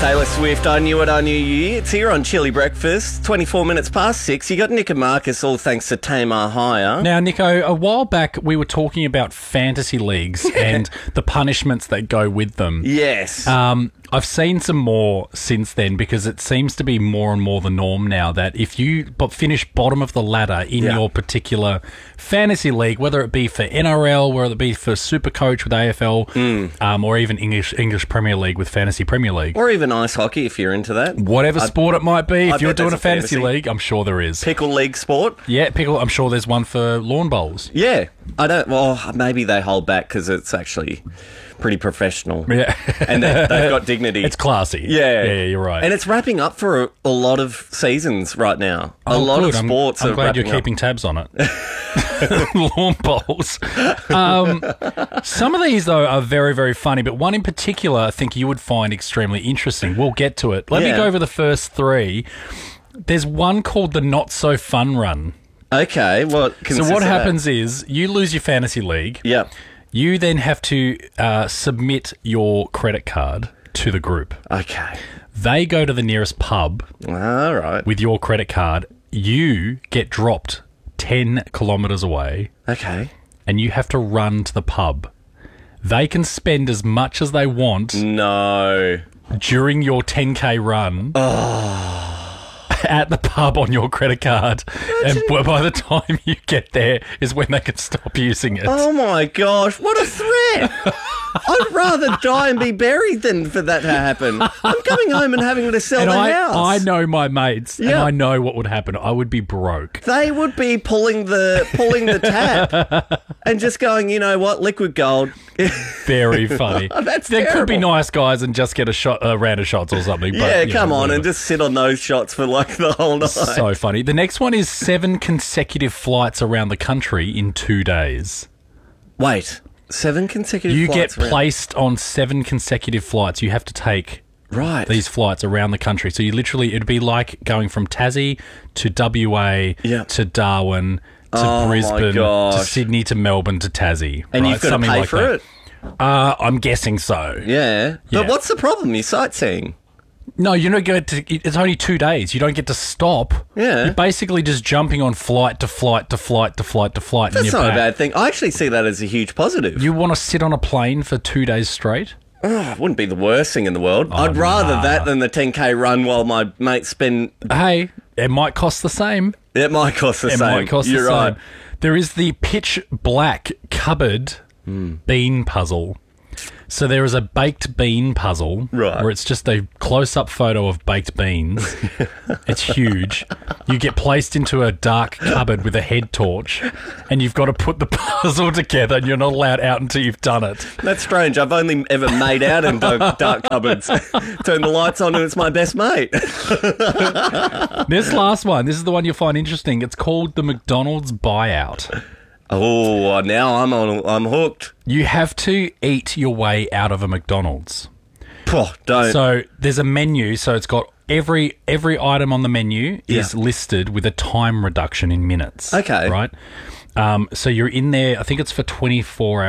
Taylor Swift, I Knew It, I Knew You. It's here on Chilly Breakfast, 24 minutes past 6. You got Nick and Marcus, all thanks to Tamar Hire. Now, Nico, a while back we were talking about fantasy leagues and the punishments that go with them. Yes. I've seen some more since then because it seems to be more and more the norm now that if you finish bottom of the ladder in your particular fantasy league, whether it be for NRL, whether it be for Supercoach with AFL, or even English Premier League with Fantasy Premier League. Or even ice hockey if you're into that. Whatever sport it might be, I if you're bet doing a that's fantasy league, I'm sure there is. Pickle league sport? Yeah, pickle. I'm sure there's one for lawn bowls. Yeah. Maybe they hold back because it's actually pretty professional. Yeah. And they've got dignity. It's classy. Yeah. Yeah, you're right. And it's wrapping up for a lot of seasons right now. A lot of sports I'm are glad you're wrapping up. keeping tabs on it. Lawn bowls. Some of these, though, are very, very funny, but one in particular I think you would find extremely interesting. We'll get to it. Let me go over the first three. There's one called the Not So Fun Run. Okay, well, So what happens is you lose your fantasy league. Yep. You then have to submit your credit card to the group. Okay. They go to the nearest pub All right. with your credit card. You get dropped 10 kilometres away. Okay. And you have to run to the pub. They can spend as much as they want No. during your 10K run at the pub on your credit card. And by the time you get there is when they can stop using it. Oh my gosh, what a threat! I'd rather die and be buried than for that to happen. I'm coming home and having to sell the house. I know my mates, and I know what would happen. I would be broke. They would be pulling the tap and just going, you know what, liquid gold. Very funny. That's there terrible. could be nice guys and just get a round of shots or something. But, Yeah, you know, come on, whatever. and just sit on those shots for like the whole night. So funny. The next one is 7 consecutive flights around the country in 2 days. Wait, 7 consecutive You flights get around. placed on 7 consecutive flights. You have to take these flights around the country. So you literally, it'd be like going from Tassie to WA to Darwin to Brisbane to Sydney to Melbourne to Tassie. And you've got Something to pay like for that. it. I'm guessing so. Yeah. But what's the problem? You're sightseeing. No, you don't get to. It's only 2 days. You don't get to stop. Yeah. You're basically just jumping on flight to flight to flight to flight to flight. That's and you're not back. a bad thing. I actually see that as a huge positive. You want to sit on a plane for 2 days straight? It wouldn't be the worst thing in the world. I'd rather that than the 10K run while my mates spend... Hey, it might cost the same. It might cost the same. It might cost You're the right. same. There is the pitch black cupboard bean puzzle. So there is a baked bean puzzle where it's just a close-up photo of baked beans. It's huge. You get placed into a dark cupboard with a head torch and you've got to put the puzzle together and you're not allowed out until you've done it. That's strange. I've only ever made out in dark cupboards. Turn the lights on and it's my best mate. This last one, this is the one you'll find interesting. It's called the McDonald's buyout. Oh, now I'm hooked. You have to eat your way out of a McDonald's. Don't. So there's a menu. So it's got every item on the menu is listed with a time reduction in minutes. Okay. Right. So you're in there. I think it's for 24 hours.